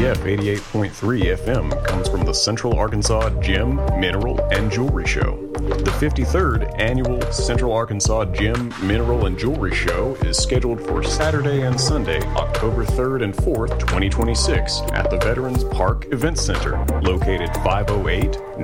KCCF 88.3 FM comes from the Central Arkansas Gem, Mineral, and Jewelry Show. The 53rd Annual Central Arkansas Gem, Mineral, and Jewelry Show is scheduled for Saturday and Sunday, October 3rd and 4th, 2026, at the Veterans Park Event Center, located 508